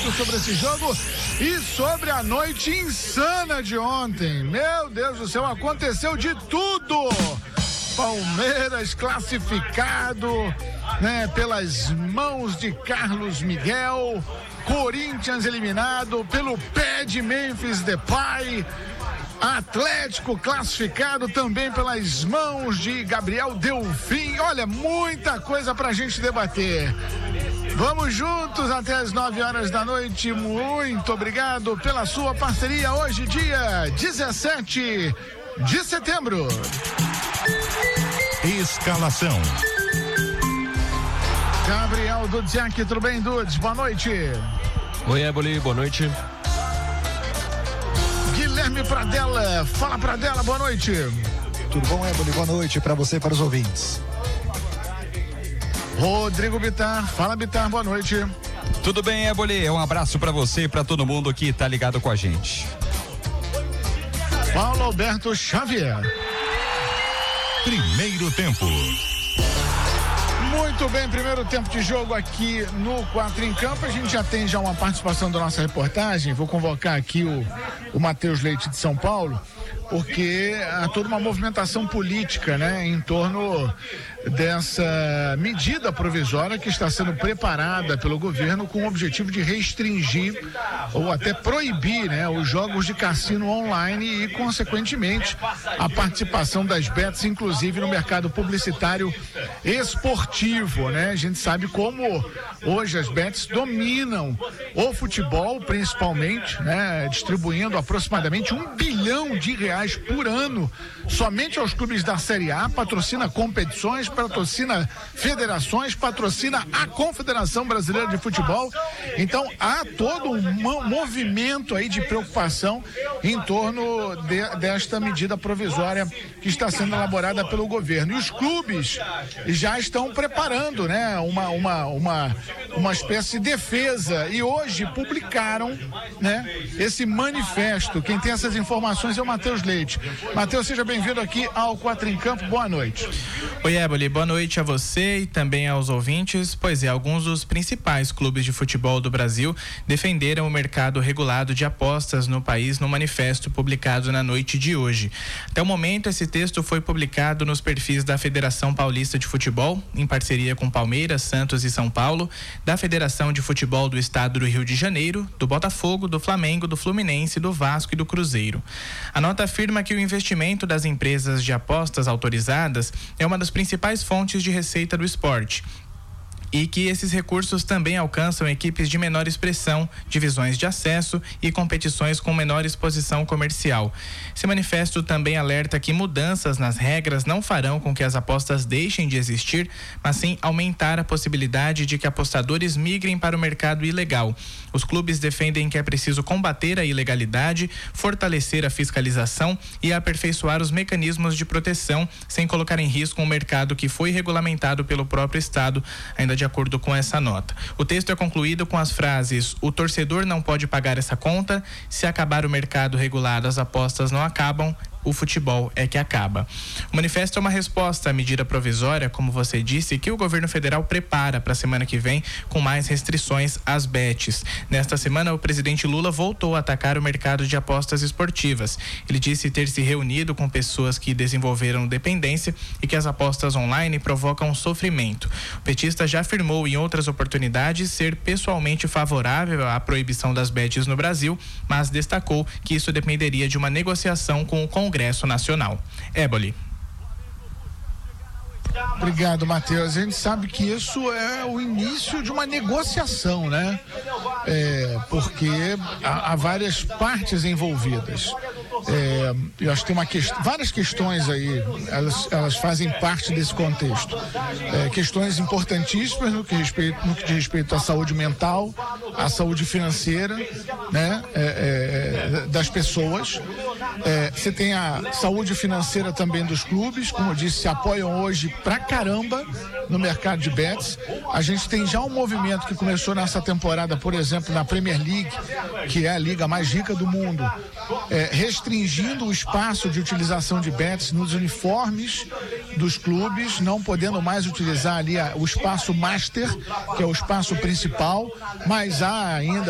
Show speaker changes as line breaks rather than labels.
muito sobre esse jogo e sobre a noite insana de ontem. Meu Deus do céu, aconteceu de tudo. Palmeiras classificado, né, pelas mãos de Carlos Miguel. Corinthians eliminado pelo pé de Memphis Depay. Atlético classificado também pelas mãos de Gabriel Delfim. Olha, muita coisa pra gente debater. Vamos juntos até as 9 horas da noite. Muito obrigado pela sua parceria. Hoje, dia 17 de setembro.
Escalação.
Gabriel Dudziak, tudo bem, Dudes? Boa noite.
Oi, Éboli, boa noite.
Guilherme Pradella, fala Pradella, boa noite.
Tudo bom, Éboli? Boa noite para você e para os ouvintes.
Rodrigo Bittar, fala Bittar, boa noite.
Tudo bem, Éboli? Um abraço para você e para todo mundo que tá ligado com a gente.
Paulo Alberto Xavier.
Primeiro tempo.
Muito bem, primeiro tempo de jogo aqui no 4 em Campo. A gente já tem uma participação da nossa reportagem. Vou convocar aqui o Matheus Leite de São Paulo, porque há toda uma movimentação política, né, em torno dessa medida provisória que está sendo preparada pelo governo com o objetivo de restringir ou até proibir, né, os jogos de cassino online e, consequentemente, a participação das bets, inclusive no mercado publicitário esportivo, né? A gente sabe como hoje as bets dominam o futebol, principalmente, né, distribuindo aproximadamente R$1 bilhão por ano somente aos clubes da Série A, patrocina competições, patrocina federações, patrocina a Confederação Brasileira de Futebol. Então há todo um movimento aí de preocupação em torno desta medida provisória que está sendo elaborada pelo governo. E os clubes já estão preparando, né, uma espécie de defesa, e hoje publicaram, né, esse manifesto. Quem tem essas informações é o Matheus Leite. Matheus, seja bem-vindo aqui ao 4 em Campo, boa noite.
Oi, Éboli, boa noite a você e também aos ouvintes. Pois é, alguns dos principais clubes de futebol do Brasil defenderam o mercado regulado de apostas no país no manifesto publicado na noite de hoje. Até o momento, esse texto foi publicado nos perfis da Federação Paulista de Futebol, em parceria com Palmeiras, Santos e São Paulo, da Federação de Futebol do Estado do Rio de Janeiro, do Botafogo, do Flamengo, do Fluminense, do Vasco e do Cruzeiro. A nota afirma que o investimento das empresas de apostas autorizadas é uma das principais fontes de receita do esporte e que esses recursos também alcançam equipes de menor expressão, divisões de acesso e competições com menor exposição comercial. Esse manifesto também alerta que mudanças nas regras não farão com que as apostas deixem de existir, mas sim aumentar a possibilidade de que apostadores migrem para o mercado ilegal. Os clubes defendem que é preciso combater a ilegalidade, fortalecer a fiscalização e aperfeiçoar os mecanismos de proteção, sem colocar em risco um mercado que foi regulamentado pelo próprio Estado, ainda de acordo com essa nota. O texto é concluído com as frases: o torcedor não pode pagar essa conta, se acabar o mercado regulado, as apostas não acabam, o futebol é que acaba. O manifesto é uma resposta à medida provisória, como você disse, que o governo federal prepara para a semana que vem com mais restrições às bets. Nesta semana, o presidente Lula voltou a atacar o mercado de apostas esportivas. Ele disse ter se reunido com pessoas que desenvolveram dependência e que as apostas online provocam sofrimento. O petista já afirmou em outras oportunidades ser pessoalmente favorável à proibição das bets no Brasil, mas destacou que isso dependeria de uma negociação com o Congresso Nacional. Éboli.
Obrigado, Matheus. A gente sabe que isso é o início de uma negociação, né? Porque há várias partes envolvidas. Eu acho que tem várias questões aí, elas fazem parte desse contexto. Questões importantíssimas no que diz respeito à saúde mental, à saúde financeira, né? Das pessoas. Você tem a saúde financeira também dos clubes, como eu disse, se apoiam hoje pra caramba no mercado de bets. A gente tem já um movimento que começou nessa temporada, por exemplo, na Premier League, que é a liga mais rica do mundo, restringindo o espaço de utilização de bets nos uniformes dos clubes, não podendo mais utilizar ali o espaço master, que é o espaço principal, mas há ainda